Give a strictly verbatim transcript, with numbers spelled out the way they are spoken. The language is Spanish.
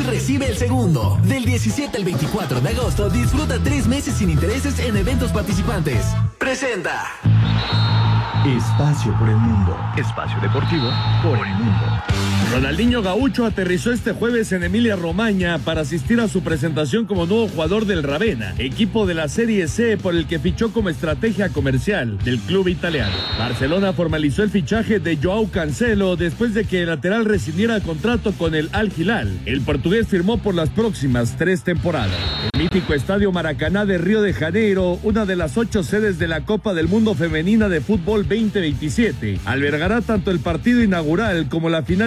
recibe el segundo. Del diecisiete al veinticuatro de agosto, disfruta tres meses sin intereses en eventos participantes. Presenta Espacio por el Mundo. Espacio deportivo por el mundo. Ronaldinho Gaucho aterrizó este jueves en Emilia-Romagna para asistir a su presentación como nuevo jugador del Ravenna, equipo de la Serie C por el que fichó como estrategia comercial del club italiano. Barcelona formalizó el fichaje de Joao Cancelo después de que el lateral rescindiera el contrato con el Al Hilal. El portugués firmó por las próximas tres temporadas. El mítico Estadio Maracaná de Río de Janeiro, una de las ocho sedes de la Copa del Mundo Femenina de Fútbol veinte veintisiete, albergará tanto el partido inaugural como la final